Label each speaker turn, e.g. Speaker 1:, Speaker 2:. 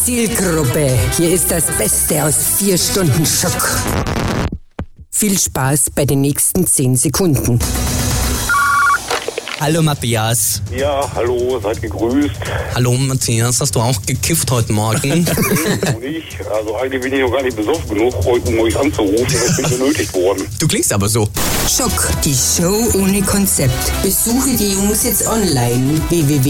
Speaker 1: Zielgruppe, hier ist das Beste aus 4 Stunden Schock. Viel Spaß bei den nächsten 10 Sekunden.
Speaker 2: Hallo Matthias.
Speaker 3: Ja, hallo, seid gegrüßt.
Speaker 2: Hallo Matthias, hast du auch gekifft heute Morgen?
Speaker 3: Nee, noch nicht. Also eigentlich bin ich noch gar nicht besoffen genug, um euch anzurufen. Ich bin benötigt worden.
Speaker 2: Du klingst aber so.
Speaker 1: Schock, die Show ohne Konzept. Besuche die Jungs jetzt online. www